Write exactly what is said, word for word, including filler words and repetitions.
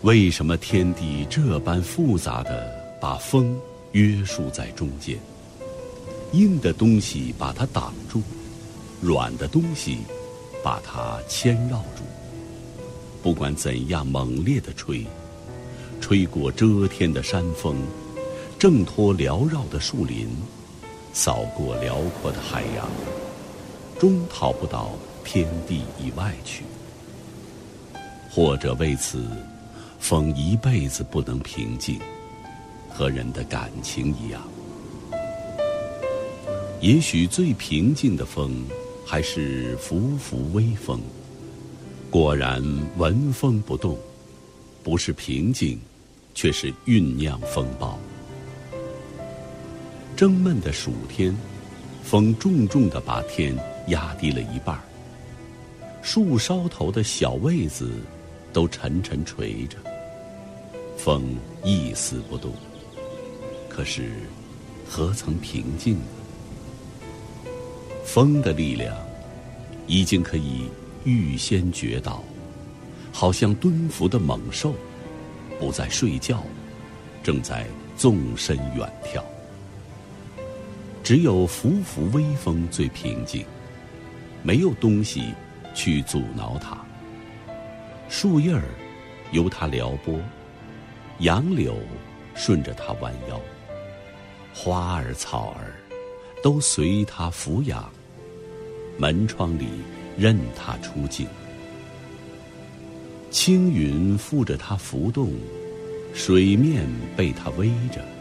为什么天地这般复杂地把风约束在中间？硬的东西把它挡住，软的东西把它牵绕住。不管怎样猛烈地吹，吹过遮天的山峰，挣脱缭绕的树林，扫过辽阔的海洋，终逃不到天地以外去。或者为此，风一辈子不能平静，和人的感情一样。也许最平静的风，还是拂拂微风。果然闻风不动，不是平静，却是酝酿风暴。蒸闷的暑天，风重重地把天压低了一半，树梢头的小位子都沉沉垂着，风一丝不动。可是何曾平静呢？风的力量已经可以预先觉到，好像蹲伏的猛兽，不再睡觉，正在纵身远跳。只有拂拂微风最平静，没有东西去阻挠它。树叶儿由它撩拨，杨柳顺着它弯腰，花儿草儿都随它俯仰，门窗里任它出镜。青云附着它浮动，水面被它偎着。